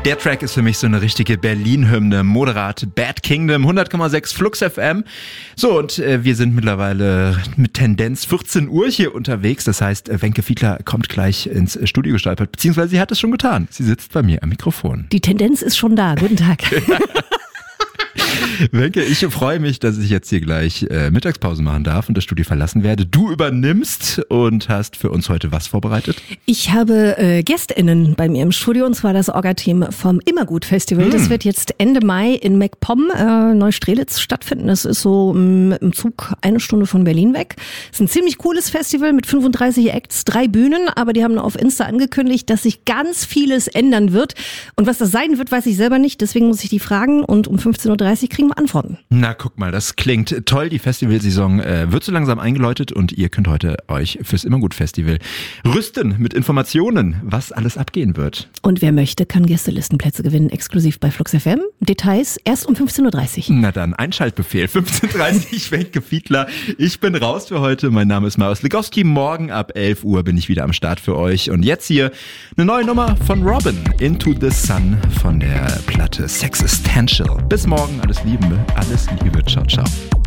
Der Track ist für mich so eine richtige Berlin-Hymne, moderat Bad Kingdom, 100,6 Flux FM. So, und wir sind mittlerweile mit Tendenz 14 Uhr hier unterwegs. Das heißt, Wenke Fiedler kommt gleich ins Studio gestolpert, beziehungsweise sie hat es schon getan. Sie sitzt bei mir am Mikrofon. Die Tendenz ist schon da. Guten Tag. Wenke, ich freue mich, dass ich jetzt hier gleich Mittagspause machen darf und das Studio verlassen werde. Du übernimmst und hast für uns heute was vorbereitet? Ich habe GästInnen bei mir im Studio, und zwar das Orga-Team vom Immergut-Festival. Das wird jetzt Ende Mai in MacPom, Neustrelitz stattfinden. Das ist so im Zug 1 Stunde von Berlin weg. Es ist ein ziemlich cooles Festival mit 35 Acts, 3 Bühnen, aber die haben auf Insta angekündigt, dass sich ganz vieles ändern wird. Und was das sein wird, weiß ich selber nicht. Deswegen muss ich die fragen und um 15.30 Uhr kriegen wir Antworten. Na, guck mal, das klingt toll. Die Festivalsaison wird so langsam eingeläutet und ihr könnt heute euch fürs Immergut-Festival rüsten mit Informationen, was alles abgehen wird. Und wer möchte, kann Gästelistenplätze gewinnen, exklusiv bei Flux FM. Details erst um 15.30 Uhr. Na dann, Einschaltbefehl, 15.30 Uhr, Wenke Fiedler. Ich bin raus für heute. Mein Name ist Marius Legowski. Morgen ab 11 Uhr bin ich wieder am Start für euch. Und jetzt hier eine neue Nummer von Robin, Into the Sun von der Platte Sexistential. Bis morgen, alles Liebe, ciao, ciao.